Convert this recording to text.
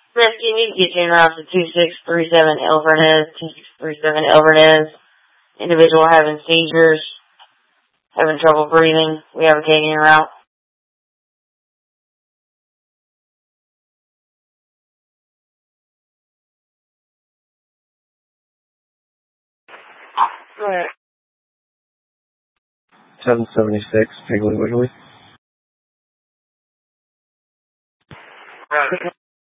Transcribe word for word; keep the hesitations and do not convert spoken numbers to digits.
Rescue, you need to get you in route to two six three seven Elvernez, two six three seven Elvernez. Individual having seizures, having trouble breathing. We have a taking en route. Right. seven seventy-six, Piggly Wiggly. Right.